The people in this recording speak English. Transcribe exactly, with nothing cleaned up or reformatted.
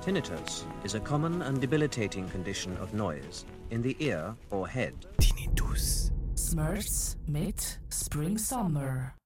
Tinnitus is a common and debilitating condition of noise in the ear or head. Tinnitus. Smurfs mit Spring Summer.